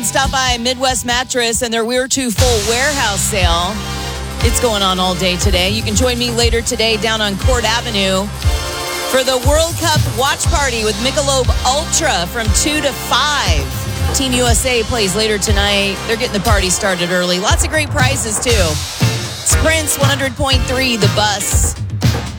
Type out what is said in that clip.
can stop by Midwest Mattress and their We're Too Full warehouse sale. It's going on all day today. You can join me later today down on Court Avenue for the World Cup watch party with Michelob Ultra from 2 to 5. Team USA plays later tonight. They're getting the party started early. Lots of great prizes, too. It's Prince 100.3, The Bus.